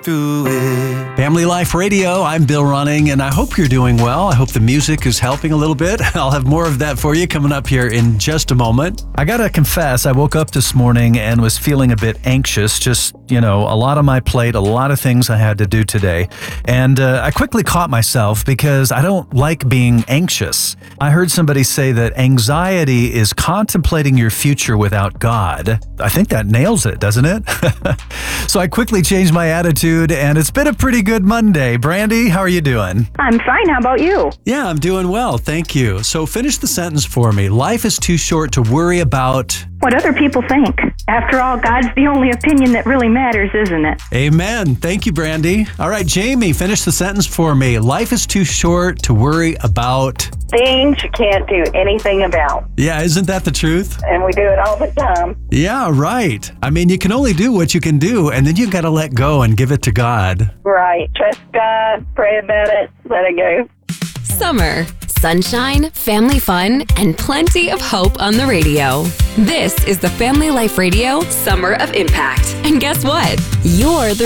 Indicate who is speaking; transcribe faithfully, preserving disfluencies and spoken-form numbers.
Speaker 1: through it.
Speaker 2: Family Life Radio, I'm Bill Running, and I hope you're doing well. I hope the music is helping a little bit. I'll have more of that for you coming up here in just a moment. I gotta confess, I woke up this morning and was feeling a bit anxious. Just, you know, a lot on my plate, a lot of things I had to do today. And uh, I quickly caught myself because I don't like being anxious. I heard somebody say that anxiety is contemplating your future without God. I think that nails it, doesn't it? So I quickly changed my attitude, and it's been a pretty good Monday. Brandy, how are you doing?
Speaker 3: I'm fine. How about you?
Speaker 2: Yeah, I'm doing well. Thank you. So finish the sentence for me. Life is too short to worry about...
Speaker 3: What other people think. After all, God's the only opinion that really matters, isn't it?
Speaker 2: Amen. Thank you, Brandy. All right, Jamie, finish the sentence for me. Life is too short to worry about...
Speaker 4: Things you can't do anything about.
Speaker 2: Yeah, isn't that the truth?
Speaker 4: And we do it all the time.
Speaker 2: Yeah, right. I mean, you can only do what you can do, and then you got to let go and give it to God.
Speaker 4: Right. Trust God, pray about it, let it go.
Speaker 5: Summer, sunshine, family fun, and plenty of hope on the radio. This is the Family Life Radio Summer of Impact. And guess what? You're the